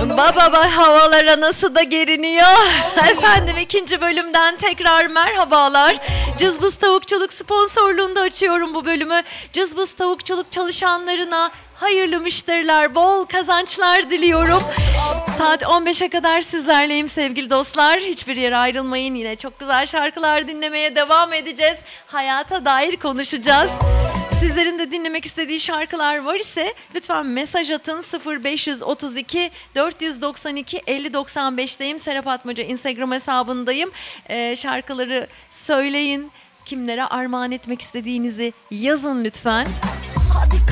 Baba havalara nasıl da geriniyor. Efendim ikinci bölümden tekrar merhabalar. Cızbız Tavukçuluk sponsorluğunda açıyorum bu bölümü. Cızbız Tavukçuluk çalışanlarına hayırlı müşteriler, bol kazançlar diliyorum. Saat 15'e kadar sizlerleyim sevgili dostlar. Hiçbir yere ayrılmayın. Yine çok güzel şarkılar dinlemeye devam edeceğiz. Hayata dair konuşacağız. Sizlerin de dinlemek istediği şarkılar var ise lütfen mesaj atın. 0532 492 5095'teyim. Serap Atmaca Instagram hesabındayım. Şarkıları söyleyin. Kimlere armağan etmek istediğinizi yazın lütfen.